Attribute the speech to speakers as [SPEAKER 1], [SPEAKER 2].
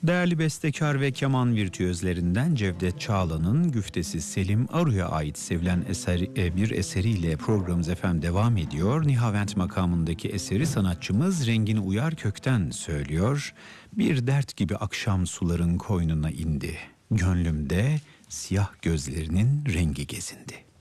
[SPEAKER 1] Değerli bestekar ve keman virtüözlerinden Cevdet Çağla'nın güftesi Selim Arı'ya ait sevilen bir eseriyle programımız efendim devam ediyor. Nihavent makamındaki eseri sanatçımız rengini uyar kökten söylüyor. Bir dert gibi akşam suların koynuna indi. Gönlümde siyah gözlerinin rengi gezindi.